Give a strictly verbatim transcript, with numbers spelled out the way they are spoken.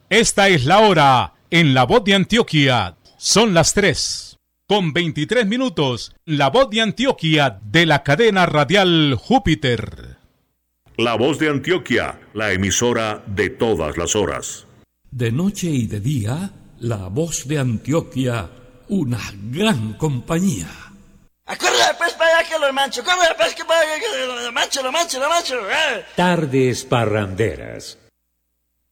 Esta es la hora en La Voz de Antioquia. Son las tres con veintitrés minutos. La Voz de Antioquia de la cadena radial Júpiter. La Voz de Antioquia, la emisora de todas las horas. De noche y de día, La Voz de Antioquia, una gran compañía. Acuérdate pues para allá que lo mancho, acuérdate pues que para allá que lo mancho, lo mancho, lo mancho. Eh. Tardes parranderas.